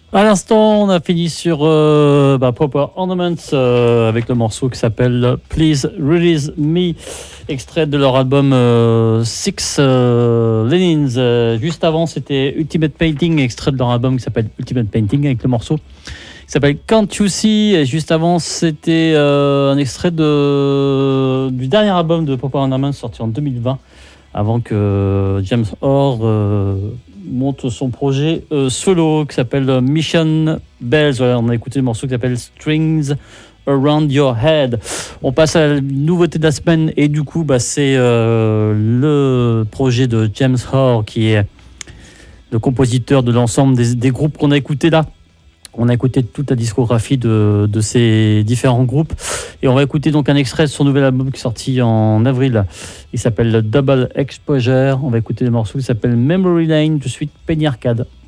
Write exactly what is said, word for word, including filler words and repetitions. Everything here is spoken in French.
À l'instant, on a fini sur euh, bah, Proper Ornaments euh, avec le morceau qui s'appelle Please Release Me, extrait de leur album euh, Six euh, Lenins. Euh, juste avant, c'était Ultimate Painting, extrait de leur album qui s'appelle Ultimate Painting avec le morceau qui s'appelle Can't You See. Et juste avant, c'était euh, un extrait de, du dernier album de Proper Ornaments sorti en deux mille vingt, avant que James Orr euh, monte son projet euh, solo qui s'appelle Mission Bells. Voilà, on a écouté le morceau qui s'appelle Strings Around Your Head. On passe à la nouveauté de la semaine et du coup, bah, c'est euh, le projet de James Orr qui est le compositeur de l'ensemble des, des groupes qu'on a écoutés là. On a écouté toute la discographie de, de ces différents groupes et on va écouter donc un extrait de son nouvel album qui est sorti en avril. Il s'appelle Double Exposure. On va écouter le morceau qui s'appelle Memory Lane de suite Penny Arcade.